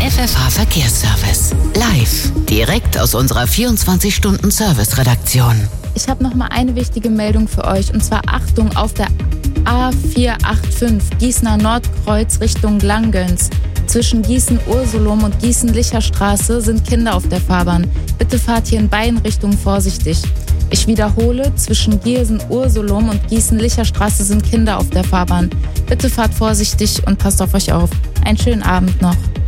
FFH Verkehrsservice. Live, direkt aus unserer 24-Stunden-Service-Redaktion. Ich habe noch mal eine wichtige Meldung für euch, und zwar Achtung auf der A485 Gießener Nordkreuz Richtung Langgöns. Zwischen Gießen-Ursulum und Gießen-Licherstraße sind Kinder auf der Fahrbahn. Bitte fahrt hier in beiden Richtungen vorsichtig. Ich wiederhole, zwischen Gießen-Ursulum und Gießen-Licherstraße sind Kinder auf der Fahrbahn. Bitte fahrt vorsichtig und passt auf euch auf. Einen schönen Abend noch.